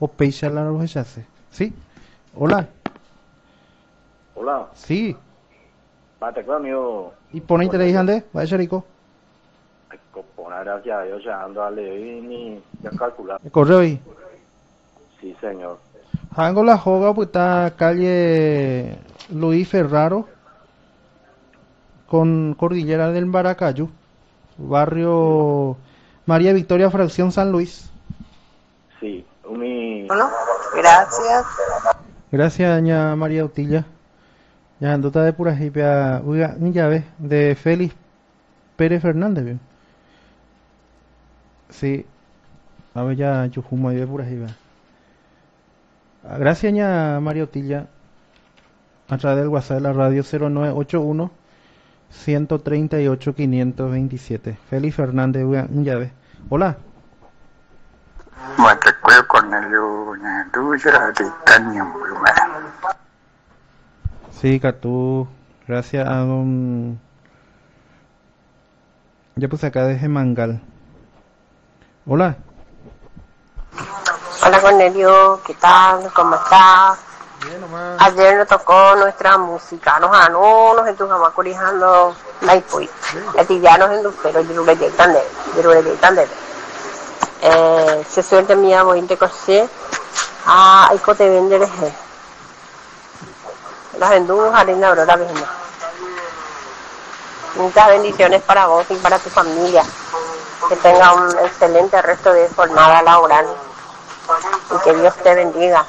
o peixe la rojechace. ¿Sí? Hola. Hola. Sí. Mate amigo. ¿Y pone interés ande? ¿Va a ser rico? Poner gracias a Dios ya ando a leer ni ya calcular. ¿El correo ahí? Sí, señor. Hango la joga, pues está calle Luis Ferraro con Cordillera del Maracayo, Sí. barrio María Victoria, fracción San Luis. Sí. Uni. Bueno, gracias. Gracias, doña María Utilla. Ya ando de pura hipia. Oiga, mi llave de Félix Pérez Fernández, bien. Sí, a ver, ya yo fumo ahí de pura hipia. Gracias, doña María Utilla. A través del WhatsApp de la radio 0981 138 527. Félix Fernández, oiga, mi llave. Hola. Mate cuello con el tuya de caño, Sí, Catú. Gracias a don. Ya puse acá desde Mangal. Hola. Hola Cornelio, ¿qué tal? ¿Cómo estás? Bien, nomás. Ayer nos tocó nuestra música, nos ganó, nos estuvimos corrijando la IPUI. Etillanos en Lucero, Yerule Tandere. Se suelte mía, voy a coser. Hay que te vender. Las vendú, Jarina Aurora Vejena. Muchas bendiciones para vos y para tu familia. Que tenga un excelente resto de jornada laboral. Y que Dios te bendiga.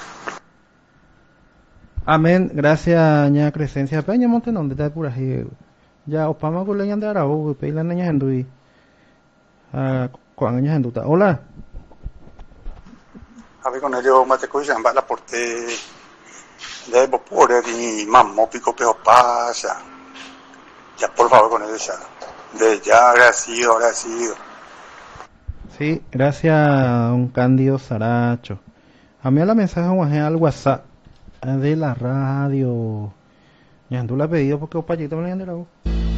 Amén. Gracias, ña Crescencia. Peña Montenón, de pura ahí. Ya, opama con leña de Arau, pe la niña Hendui. Con niña Henduta. Hola. A ver con ello mate cuello en la porte de popore di mammo pico peo pasa. Ya por favor con ello ya. De ya agradecido. Sí, gracias, don Cándido Saracho. A mí la mensaje al WhatsApp de la radio. Ya tú la he pedido porque opayito me le han de la voz.